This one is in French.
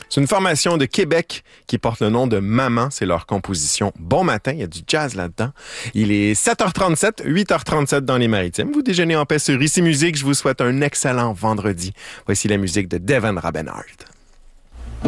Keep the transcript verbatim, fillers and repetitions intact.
C'est une formation de Québec qui porte le nom de Maman. C'est leur composition Bon matin. Il y a du jazz là-dedans. Il est sept heures trente-sept, huit heures trente-sept dans les Maritimes. Vous déjeunez en paix sur Ici Musique. Je vous souhaite un excellent vendredi. Voici la musique de Devon Rabenhart.